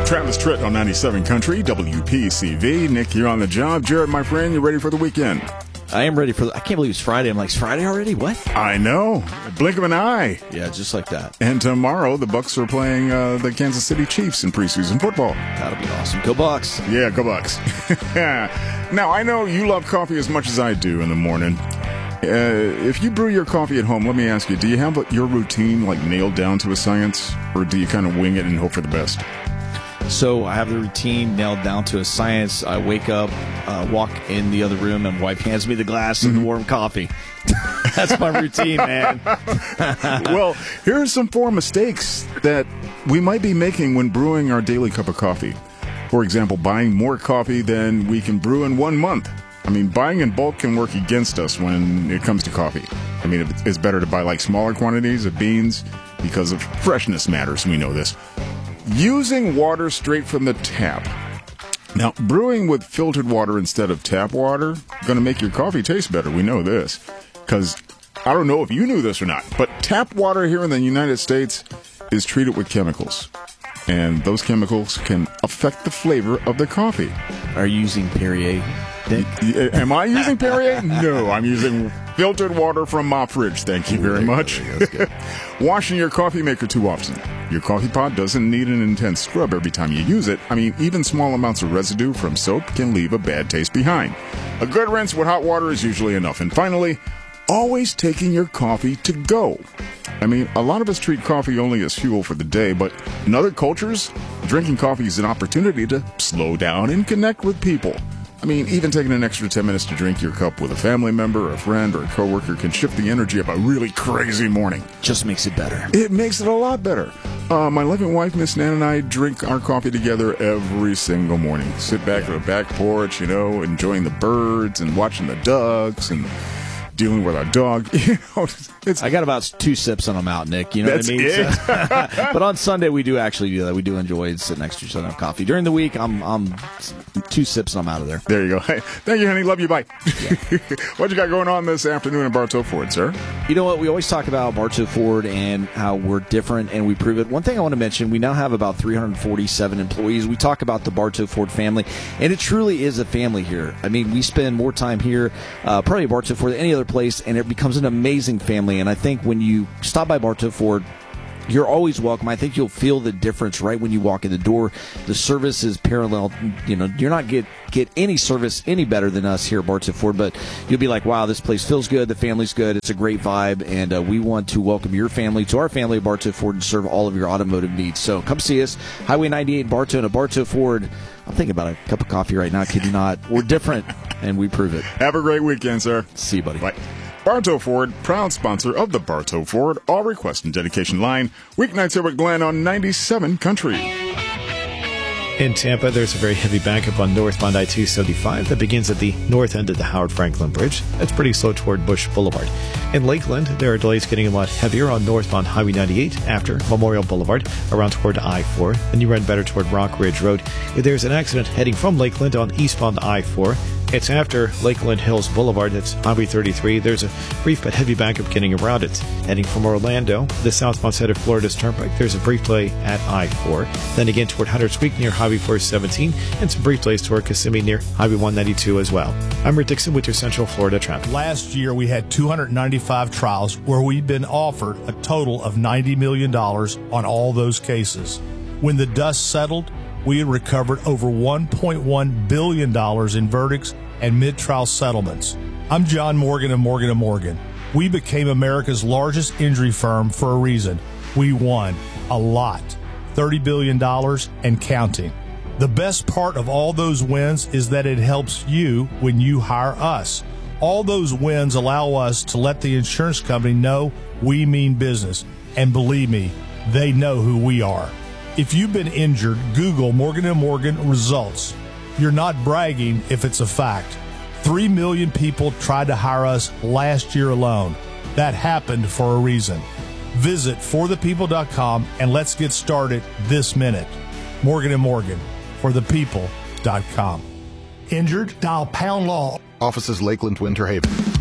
Travis Tritt on 97 Country, WPCV. Nick, you're on the job. Jared, my friend, you ready for the weekend? I am ready for I can't believe it's Friday. I'm like, it's Friday already? What? I know. Blink of an eye. Yeah, just like that. And tomorrow, the Bucs are playing the Kansas City Chiefs in preseason football. That'll be awesome. Go Bucs. Yeah, go Bucs. Now, I know you love coffee as much as I do in the morning. If you brew your coffee at home, let me ask you, do you have your routine nailed down to a science, or do you kind of wing it and hope for the best? So I have the routine nailed down to a science. I wake up, walk in the other room, and wife hands me the glass of the warm coffee. That's my routine, man. Well, here are some 4 mistakes that we might be making when brewing our daily cup of coffee. For example, buying more coffee than we can brew in 1 month. I mean, buying in bulk can work against us when it comes to coffee. I mean, it's better to buy smaller quantities of beans because of freshness matters. We know this. Using water straight from the tap. Now, brewing with filtered water instead of tap water going to make your coffee taste better. We know this because I don't know if you knew this or not, but tap water here in the United States is treated with chemicals, and those chemicals can affect the flavor of the coffee. Are you using Perrier? Am I using Perrier? No, I'm using filtered water from my fridge. Thank you very much. Washing your coffee maker too often. Your coffee pot doesn't need an intense scrub every time you use it. I mean, even small amounts of residue from soap can leave a bad taste behind. A good rinse with hot water is usually enough. And finally, always taking your coffee to go. I mean, a lot of us treat coffee only as fuel for the day, but in other cultures, drinking coffee is an opportunity to slow down and connect with people. I mean, even taking an extra 10 minutes to drink your cup with a family member, a friend, or a coworker can shift the energy of a really crazy morning. Just makes it better. It makes it a lot better. My loving wife, Miss Nan, and I drink our coffee together every single morning. Sit back on the back porch, enjoying the birds and watching the ducks and dealing with our dog. I got about 2 sips and I'm out, Nick. You know what I mean? It. But on Sunday, we do actually do that. We do enjoy sitting next to each other and have coffee. During the week, I'm 2 sips and I'm out of there. There you go. Hey, thank you, honey. Love you. Bye. Yeah. What you got going on this afternoon at Bartow Ford, sir? You know what? We always talk about Bartow Ford and how we're different, and we prove it. One thing I want to mention, we now have about 347 employees. We talk about the Bartow Ford family, and it truly is a family here. I mean, we spend more time here, probably at Bartow Ford than any other place, and it becomes an amazing family. And I think when you stop by Bartow Ford, you're always welcome. I think you'll feel the difference right when you walk in the door. The service is parallel. You're not get any service any better than us here at Bartow Ford, but you'll be like, wow, this place feels good. The family's good. It's a great vibe, and we want to welcome your family to our family at Bartow Ford and serve all of your automotive needs. So come see us, Highway 98 in Bartow, and at Bartow Ford. I'm thinking about a cup of coffee right now. Kid you not. We're different, and we prove it. Have a great weekend, sir. See you, buddy. Bye. Bartow Ford, proud sponsor of the Bartow Ford All Request and Dedication Line. Weeknights here with Glenn on 97 Country. In Tampa, there's a very heavy backup on northbound I-275 that begins at the north end of the Howard Franklin Bridge. That's pretty slow toward Bush Boulevard. In Lakeland, there are delays getting a lot heavier on northbound Highway 98 after Memorial Boulevard around toward I-4. Then you run better toward Rock Ridge Road. There's an accident heading from Lakeland on eastbound I-4. It's after Lakeland Hills Boulevard. That's Highway 33. There's a brief but heavy backup getting around it. Heading from Orlando, the southbound side of Florida's Turnpike, there's a brief delay at I-4. Then again toward Hunters Creek near Highway 417, and some brief delays toward Kissimmee near Highway 192 as well. I'm Rick Dixon with your Central Florida traffic. Last year, we had 295 trials where we've been offered a total of $90 million on all those cases. When the dust settled, we had recovered over $1.1 billion in verdicts and mid-trial settlements. I'm John Morgan of Morgan & Morgan. We became America's largest injury firm for a reason. We won a lot, $30 billion and counting. The best part of all those wins is that it helps you when you hire us. All those wins allow us to let the insurance company know we mean business. And believe me, they know who we are. If you've been injured, Google Morgan & Morgan results. You're not bragging if it's a fact. 3 million people tried to hire us last year alone. That happened for a reason. Visit forthepeople.com and let's get started this minute. Morgan & Morgan, forthepeople.com. Injured? Dial #law. Offices Lakeland, Winter Haven.